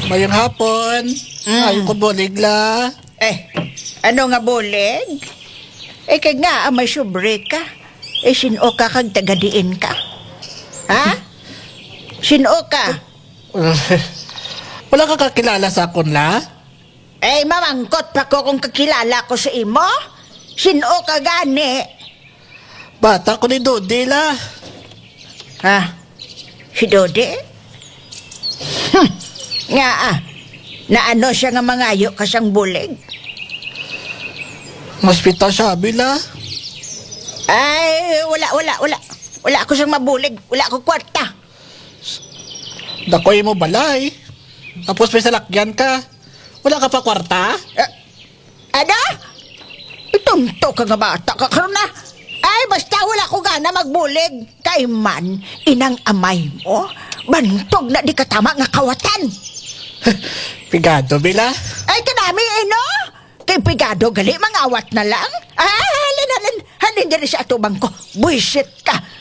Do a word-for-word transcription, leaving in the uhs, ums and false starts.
Mayang hapon. Mm. Ayaw ko buligla. Eh, ano nga bulig? Eh, kag nga, may sobre ka. Eh, sino ka kag tagadiin ka? Ha? Sino ka? Wala ka kakilala sa akon la? Eh, mamangkot pa ko kung kakilala ko sa imo. Sino ka gani? Bata ko ni Dodi la. Ha? Si Dodi? Hm, nga ah. Na ano siya nga mangayo ka siyang bulig? Hospital sabi la. Ay, wala, wala, wala. Wala ako siyang mabulig. Wala ako kwarta. Dakoy mo balay. Tapos may salakyan ka. Wala ka pa kwarta? Eh, ano? Itunto ka nga bata ka karon na. Ay, basta wala ko gana magbulig. Kay man, inang amay mo, bantog na di katama nga kawatan. Pigado bila. Ay, kanami, ino? Kay pigado gali, mangawat na lang. Ah, halin, halin, halin dyan sa atubang ko. Buisit ka.